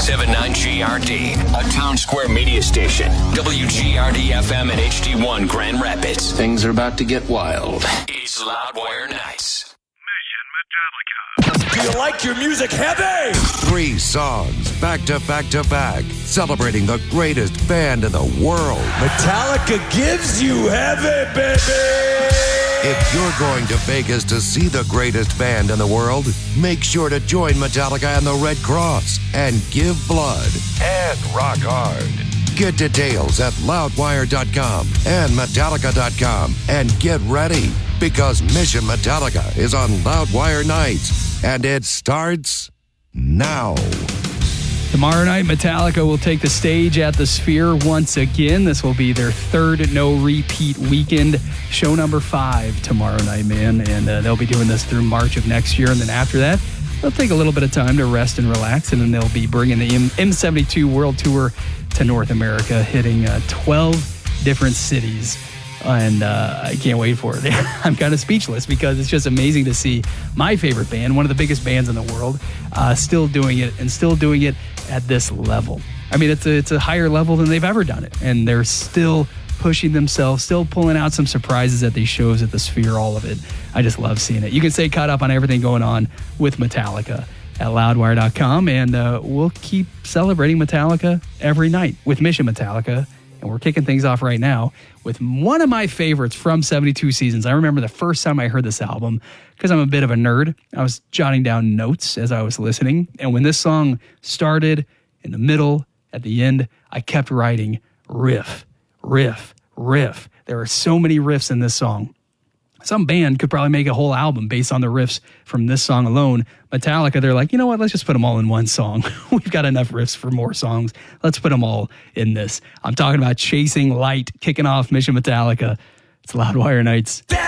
97.9 GRD, a Town Square media station. WGRD FM and HD1 Grand Rapids. Things are about to get wild. It's Loudwire Nights. Mission Metallica. Do you like your music heavy? 3 songs, back to back to back, celebrating the greatest band in the world. Metallica gives you heavy, baby! If you're going to Vegas to see the greatest band in the world, make sure to join Metallica and the Red Cross and give blood and rock hard. Get details at loudwire.com and metallica.com and get ready because Mission Metallica is on Loudwire Nights and it starts now. Tomorrow night, Metallica will take the stage at the Sphere once again. This will be their third no-repeat weekend. Show number 5 tomorrow night, man. And they'll be doing this through March of next year. And then after that, they'll take a little bit of time to rest and relax. And then they'll be bringing the M72 World Tour to North America, hitting 12 different cities. And I can't wait for it. I'm kind of speechless because it's just amazing to see my favorite band, one of the biggest bands in the world, still doing it and still doing it at this level. I mean, it's a higher level than they've ever done it. And they're still pushing themselves, still pulling out some surprises at these shows at the Sphere, all of it. I just love seeing it. You can stay caught up on everything going on with Metallica at loudwire.com. And we'll keep celebrating Metallica every night with Mission Metallica. And we're kicking things off right now with one of my favorites from 72 Seasons. I remember the first time I heard this album, because I'm a bit of a nerd, I was jotting down notes as I was listening. And when this song started, in the middle, at the end, I kept writing riff, riff, riff. There are so many riffs in this song. Some band could probably make a whole album based on the riffs from this song alone. Metallica, they're like, you know what? Let's just put them all in one song. We've got enough riffs for more songs. Let's put them all in this. I'm talking about Chasing Light, kicking off Mission Metallica. It's Loudwire Nights.